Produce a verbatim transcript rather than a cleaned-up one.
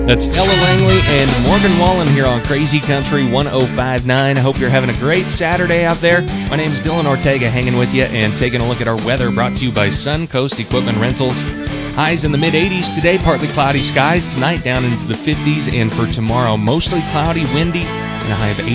That's Ella Langley and Morgan Wallen here on Crazy Country one oh five point nine. I hope you're having a great Saturday out there. My name is Dylan Ortega, hanging with you and taking a look at our weather, brought to you by Suncoast Equipment Rentals. Highs in the mid eighties today, partly cloudy skies. Tonight down into the fifties, and for tomorrow, mostly cloudy, windy, and a high of eighty.